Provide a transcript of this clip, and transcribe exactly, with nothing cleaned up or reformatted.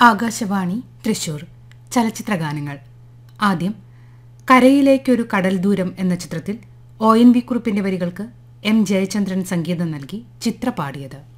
ആകാശവാണി തൃശൂർ ചലച്ചിത്രഗാനങ്ങൾ. ആദ്യം കരയിലേക്കൊരു കടൽ ദൂരം എന്ന ചിത്രത്തിൽ ഒ എൻ വി കുറുപ്പിന്റെ വരികൾക്ക് എം ജയചന്ദ്രൻ സംഗീതം നൽകി ചിത്ര പാടിയത്.